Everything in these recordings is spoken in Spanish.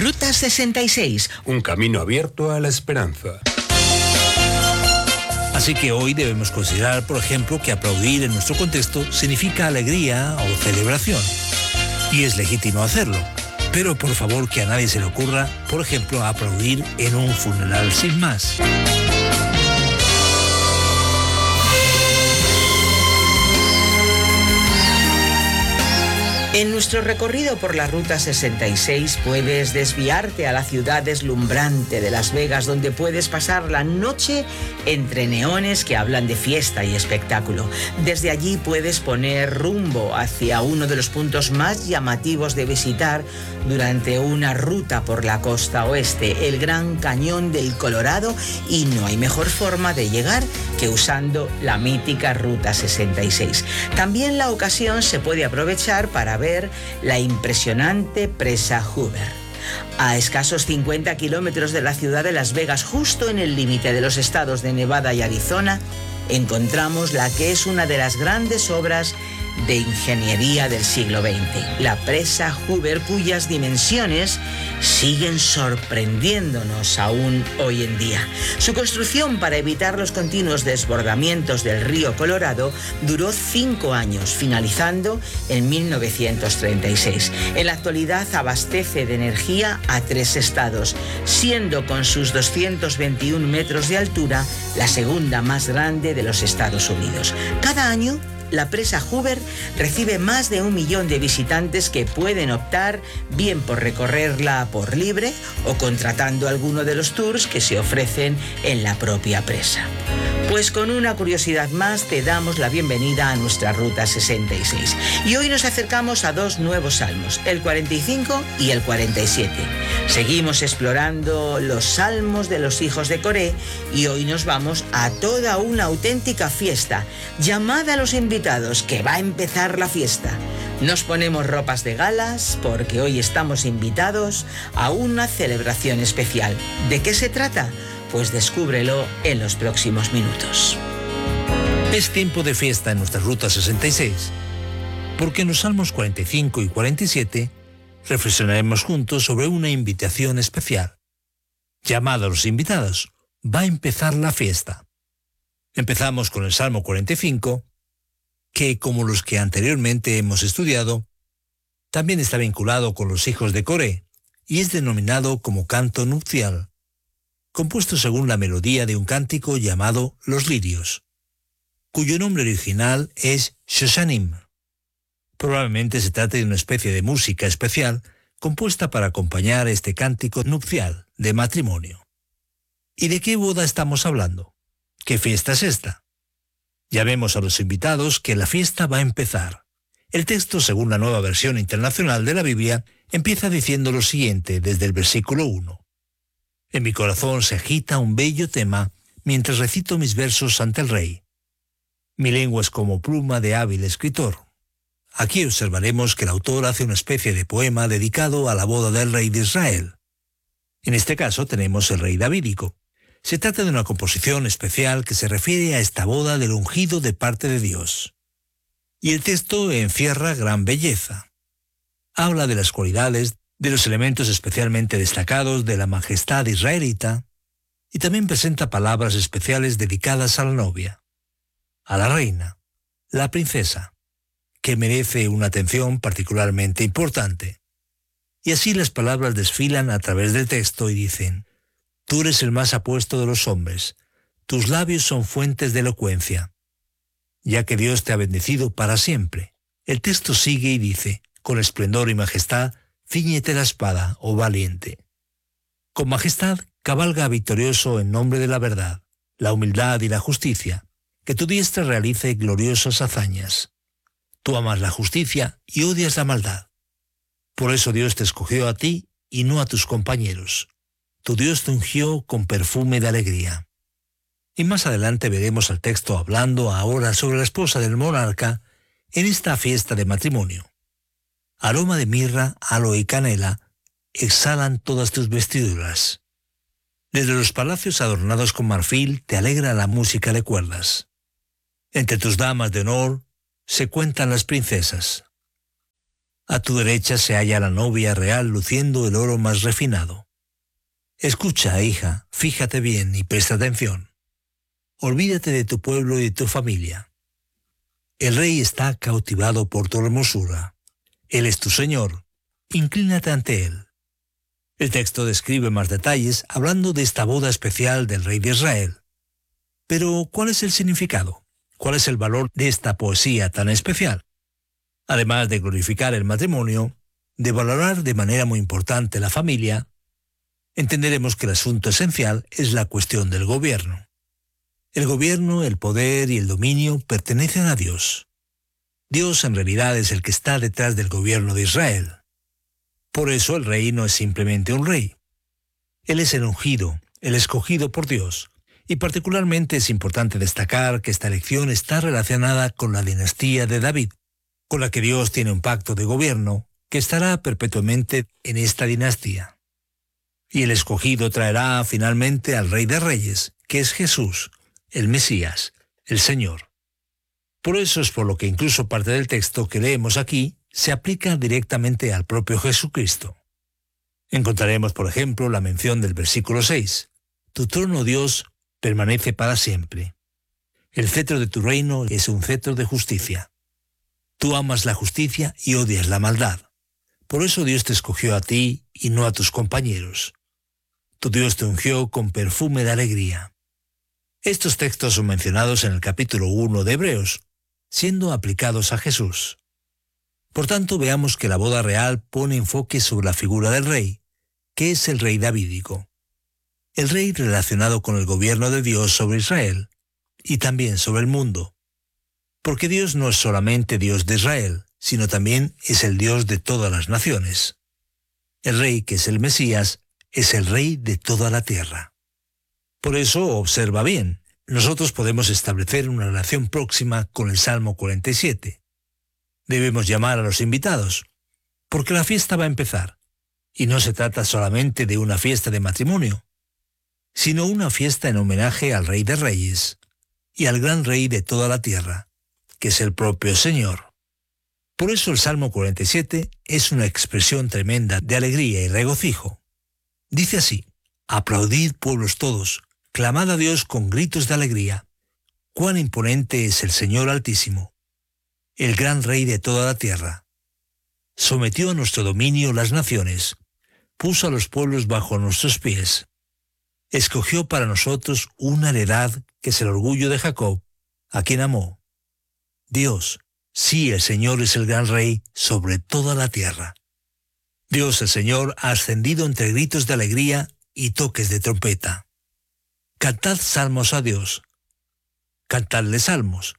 Ruta 66. Un camino abierto a la esperanza. Así que hoy debemos considerar, por ejemplo, que aplaudir en nuestro contexto significa alegría o celebración. Y es legítimo hacerlo. Pero por favor que a nadie se le ocurra, por ejemplo, aplaudir en un funeral sin más. En nuestro recorrido por la Ruta 66 puedes desviarte a la ciudad deslumbrante de Las Vegas, donde puedes pasar la noche entre neones que hablan de fiesta y espectáculo. Desde allí puedes poner rumbo hacia uno de los puntos más llamativos de visitar durante una ruta por la costa oeste, el Gran Cañón del Colorado, y no hay mejor forma de llegar que usando la mítica Ruta 66. También la ocasión se puede aprovechar para ver la impresionante presa Hoover. A escasos 50 kilómetros de la ciudad de Las Vegas, justo en el límite de los estados de Nevada y Arizona, encontramos la que es una de las grandes obras de ingeniería del siglo XX, la presa Hoover, cuyas dimensiones siguen sorprendiéndonos aún hoy en día. Su construcción para evitar los continuos desbordamientos del río Colorado duró 5 años, finalizando en 1936. En la actualidad abastece de energía a 3 estados, siendo con sus 221 metros de altura la segunda más grande de los Estados Unidos. Cada año, la presa Hoover recibe más de 1 millón de visitantes que pueden optar bien por recorrerla por libre o contratando alguno de los tours que se ofrecen en la propia presa. Pues con una curiosidad más te damos la bienvenida a nuestra Ruta 66. Y hoy nos acercamos a 2 nuevos salmos, el 45 y el 47. Seguimos explorando los salmos de los hijos de Coré y hoy nos vamos a toda una auténtica fiesta. Llamad a los invitados, que va a empezar la fiesta. Nos ponemos ropas de galas porque hoy estamos invitados a una celebración especial. ¿De qué se trata? Pues descúbrelo en los próximos minutos. Es tiempo de fiesta en nuestra Ruta 66, porque en los Salmos 45 y 47 reflexionaremos juntos sobre una invitación especial. Llamad a los invitados, va a empezar la fiesta. Empezamos con el Salmo 45, que, como los que anteriormente hemos estudiado, también está vinculado con los hijos de Coré y es denominado como canto nupcial, compuesto según la melodía de un cántico llamado Los Lirios, cuyo nombre original es Shoshanim. Probablemente se trate de una especie de música especial compuesta para acompañar este cántico nupcial de matrimonio. ¿Y de qué boda estamos hablando? ¿Qué fiesta es esta? Ya vemos a los invitados que la fiesta va a empezar. El texto, según la Nueva Versión Internacional de la Biblia, empieza diciendo lo siguiente desde el versículo 1. En mi corazón se agita un bello tema mientras recito mis versos ante el rey. Mi lengua es como pluma de hábil escritor. Aquí observaremos que el autor hace una especie de poema dedicado a la boda del rey de Israel. En este caso tenemos el rey davídico. Se trata de una composición especial que se refiere a esta boda del ungido de parte de Dios. Y el texto encierra gran belleza. Habla de las cualidades, de los elementos especialmente destacados de la majestad israelita, y también presenta palabras especiales dedicadas a la novia, a la reina, la princesa, que merece una atención particularmente importante. Y así las palabras desfilan a través del texto y dicen: tú eres el más apuesto de los hombres, tus labios son fuentes de elocuencia, ya que Dios te ha bendecido para siempre. El texto sigue y dice: con esplendor y majestad, cíñete la espada, oh valiente. Con majestad, cabalga victorioso en nombre de la verdad, la humildad y la justicia, que tu diestra realice gloriosas hazañas. Tú amas la justicia y odias la maldad. Por eso Dios te escogió a ti y no a tus compañeros. Tu Dios te ungió con perfume de alegría. Y más adelante veremos al texto hablando ahora sobre la esposa del monarca en esta fiesta de matrimonio. Aroma de mirra, aloe y canela exhalan todas tus vestiduras. Desde los palacios adornados con marfil te alegra la música de cuerdas. Entre tus damas de honor se cuentan las princesas. A tu derecha se halla la novia real luciendo el oro más refinado. Escucha, hija, fíjate bien y presta atención. Olvídate de tu pueblo y de tu familia. El rey está cautivado por tu hermosura. Él es tu Señor. Inclínate ante él. El texto describe más detalles hablando de esta boda especial del rey de Israel. Pero, ¿cuál es el significado? ¿Cuál es el valor de esta poesía tan especial? Además de glorificar el matrimonio, de valorar de manera muy importante la familia, entenderemos que el asunto esencial es la cuestión del gobierno. El gobierno, el poder y el dominio pertenecen a Dios. Dios en realidad es el que está detrás del gobierno de Israel. Por eso el rey no es simplemente un rey. Él es el ungido, el escogido por Dios. Y particularmente es importante destacar que esta elección está relacionada con la dinastía de David, con la que Dios tiene un pacto de gobierno que estará perpetuamente en esta dinastía. Y el escogido traerá finalmente al Rey de Reyes, que es Jesús, el Mesías, el Señor. Por eso es por lo que incluso parte del texto que leemos aquí se aplica directamente al propio Jesucristo. Encontraremos, por ejemplo, la mención del versículo 6. Tu trono, Dios, permanece para siempre. El cetro de tu reino es un cetro de justicia. Tú amas la justicia y odias la maldad. Por eso Dios te escogió a ti y no a tus compañeros. Tu Dios te ungió con perfume de alegría. Estos textos son mencionados en el capítulo 1 de Hebreos, siendo aplicados a Jesús. Por tanto, veamos que la boda real pone enfoque sobre la figura del rey, que es el rey davídico. El rey relacionado con el gobierno de Dios sobre Israel y también sobre el mundo. Porque Dios no es solamente Dios de Israel, sino también es el Dios de todas las naciones. El rey, que es el Mesías, es el rey de toda la tierra. Por eso, observa bien, nosotros podemos establecer una relación próxima con el Salmo 47. Debemos llamar a los invitados, porque la fiesta va a empezar, y no se trata solamente de una fiesta de matrimonio, sino una fiesta en homenaje al Rey de Reyes y al gran Rey de toda la tierra, que es el propio Señor. Por eso el Salmo 47 es una expresión tremenda de alegría y regocijo. Dice así: aplaudid pueblos todos, clamad a Dios con gritos de alegría. Cuán imponente es el Señor Altísimo, el gran Rey de toda la tierra. Sometió a nuestro dominio las naciones, puso a los pueblos bajo nuestros pies. Escogió para nosotros una heredad que es el orgullo de Jacob, a quien amó. Dios, sí, el Señor es el gran Rey sobre toda la tierra. Dios el Señor ha ascendido entre gritos de alegría y toques de trompeta. Cantad salmos a Dios. Cantadle salmos.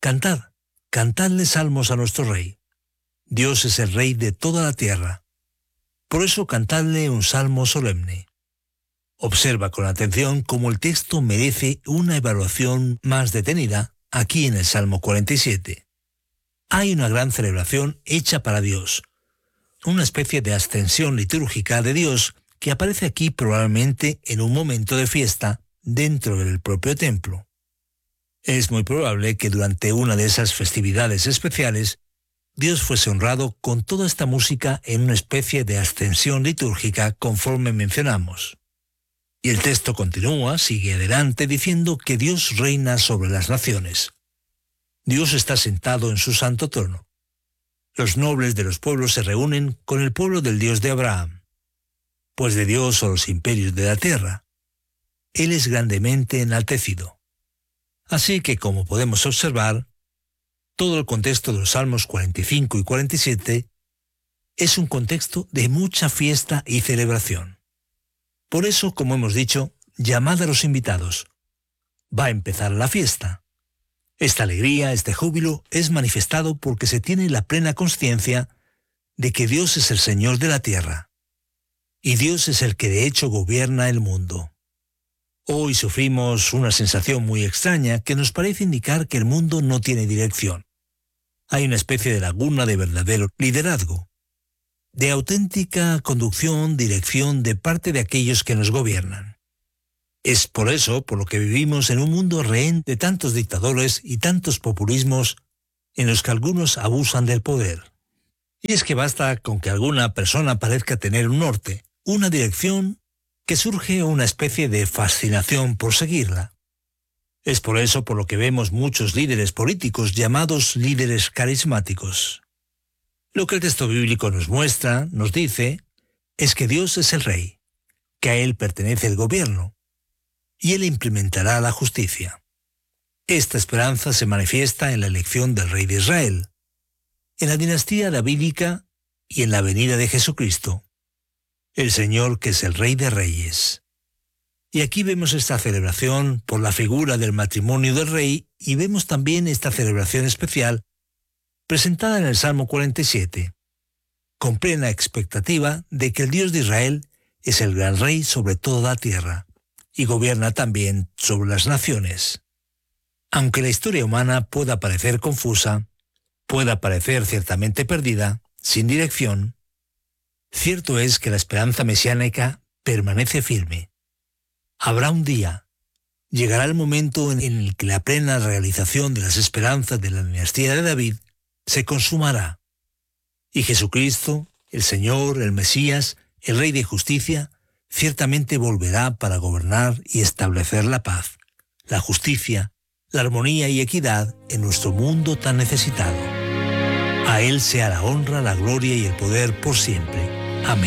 Cantadle salmos a nuestro Rey. Dios es el Rey de toda la tierra. Por eso cantadle un salmo solemne. Observa con atención cómo el texto merece una evaluación más detenida aquí en el Salmo 47. Hay una gran celebración hecha para Dios, una especie de ascensión litúrgica de Dios que aparece aquí probablemente en un momento de fiesta dentro del propio templo. Es muy probable que durante una de esas festividades especiales, Dios fuese honrado con toda esta música en una especie de ascensión litúrgica conforme mencionamos. Y el texto continúa, sigue adelante, diciendo que Dios reina sobre las naciones. Dios está sentado en su santo trono. Los nobles de los pueblos se reúnen con el pueblo del Dios de Abraham. Pues de Dios son los imperios de la tierra. Él es grandemente enaltecido. Así que, como podemos observar, todo el contexto de los Salmos 45 y 47 es un contexto de mucha fiesta y celebración. Por eso, como hemos dicho, llamad a los invitados. Va a empezar la fiesta. Esta alegría, este júbilo, es manifestado porque se tiene la plena consciencia de que Dios es el Señor de la tierra. Y Dios es el que de hecho gobierna el mundo. Hoy sufrimos una sensación muy extraña que nos parece indicar que el mundo no tiene dirección. Hay una especie de laguna de verdadero liderazgo, de auténtica conducción, dirección de parte de aquellos que nos gobiernan. Es por eso por lo que vivimos en un mundo rehén de tantos dictadores y tantos populismos en los que algunos abusan del poder. Y es que basta con que alguna persona parezca tener un norte, una dirección, que surge una especie de fascinación por seguirla. Es por eso por lo que vemos muchos líderes políticos llamados líderes carismáticos. Lo que el texto bíblico nos muestra, nos dice, es que Dios es el Rey, que a Él pertenece el gobierno, y Él implementará la justicia. Esta esperanza se manifiesta en la elección del Rey de Israel, en la dinastía davídica y en la venida de Jesucristo, el Señor que es el Rey de Reyes. Y aquí vemos esta celebración por la figura del matrimonio del Rey y vemos también esta celebración especial presentada en el Salmo 47, con plena expectativa de que el Dios de Israel es el gran Rey sobre toda la tierra y gobierna también sobre las naciones. Aunque la historia humana pueda parecer confusa, pueda parecer ciertamente perdida, sin dirección, cierto es que la esperanza mesiánica permanece firme. Habrá un día, llegará el momento en el que la plena realización de las esperanzas de la dinastía de David se consumará, y Jesucristo, el Señor, el Mesías, el Rey de Justicia, ciertamente volverá para gobernar y establecer la paz, la justicia, la armonía y equidad en nuestro mundo tan necesitado. A Él sea la honra, la gloria y el poder por siempre. Amén.